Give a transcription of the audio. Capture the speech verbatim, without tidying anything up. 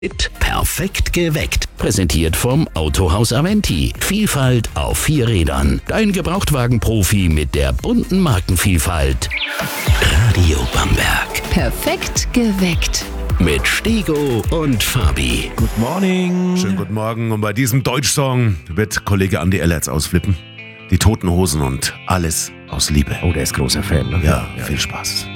Perfekt geweckt. Präsentiert vom Autohaus Aventi. Vielfalt auf vier Rädern. Dein Gebrauchtwagen-Profi mit der bunten Markenvielfalt. Radio Bamberg. Perfekt geweckt. Mit Stego und Fabi. Good morning. Schönen guten Morgen. Und bei diesem Deutschsong wird Kollege Andi Ellertz ausflippen. Die Toten Hosen und alles aus Liebe. Oh, der ist großer Fan, ne? Ja, viel Spaß.